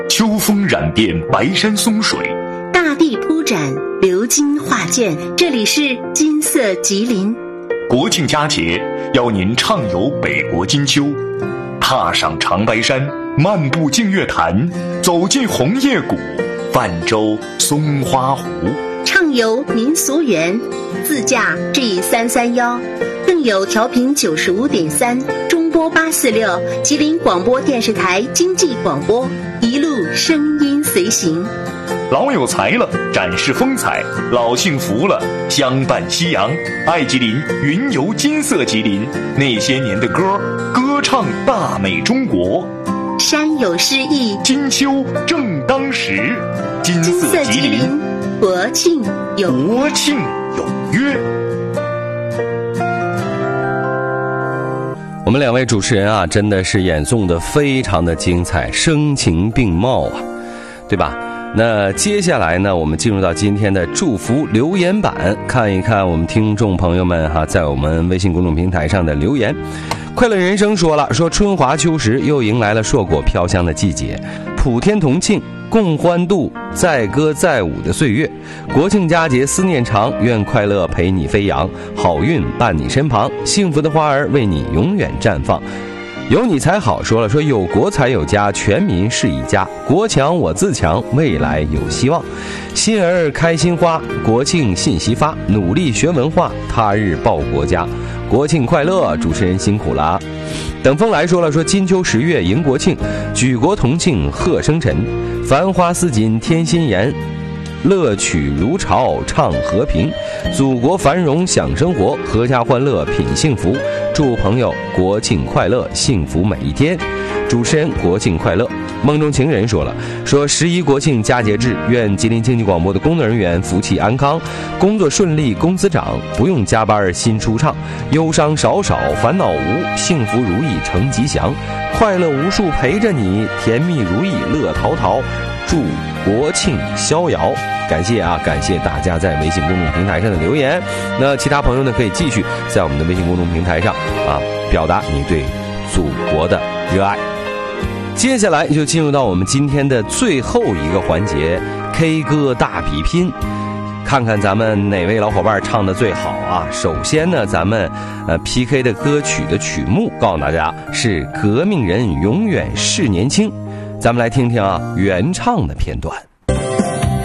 秋风染遍白山松水， 大地铺展鎏金画卷，这里是金色吉林。 国庆佳节，邀您畅游北国金秋，踏上长白山，漫步净月潭，走进红叶谷，泛舟松花湖， 畅游民俗园，自驾 G331，更有调频95.3，中波846，吉林广播电视台经济广播，一路声音随行。 老有才了，展示风采；老幸福了，相伴夕阳。爱吉林，云游金色吉林，那些年的歌，歌唱大美中国。 山有诗意， 金秋正当时。金色吉林， 国庆有约。 我们两位主持人啊，真的是演诵的非常的精彩，声情并茂啊，对吧？那接下来呢，我们进入到今天的祝福留言版，看一看我们听众朋友们在我们微信公众平台上的留言。快乐人生说了，说春华秋实，又迎来了硕果飘香的季节，普天同庆，共欢度载歌载舞的岁月。国庆佳节思念长，愿快乐陪你飞扬，好运伴你身旁，幸福的花儿为你永远绽放。有你才好说了，说有国才有家，全民是一家，国强我自强，未来有希望。心儿开心花，国庆信息发，努力学文化，他日报国家。国庆快乐，主持人辛苦了啊。等风来说了，说金秋10月迎国庆，举国同庆贺生辰，繁花似锦添新颜，乐曲如潮唱和平，祖国繁荣享生活，阖家欢乐品幸福。祝朋友国庆快乐，幸福每一天。主持人国庆快乐。梦中情人说了，说11国庆佳节至，愿吉林经济广播的工作人员福气安康，工作顺利，工资涨，不用加班心舒畅，忧伤少少烦恼无，幸福如意成吉祥，快乐无数陪着你，甜蜜如意乐淘淘。祝国庆逍遥。感谢大家在微信公众平台上的留言。那其他朋友呢，可以继续在我们的微信公众平台上表达你对祖国的热爱。接下来就进入到我们今天的最后一个环节 K 歌大比拼，看看咱们哪位老伙伴唱的最好啊。首先呢，咱们PK 的歌曲的曲目告诉大家是革命人永远是年轻，咱们来听听原唱的片段。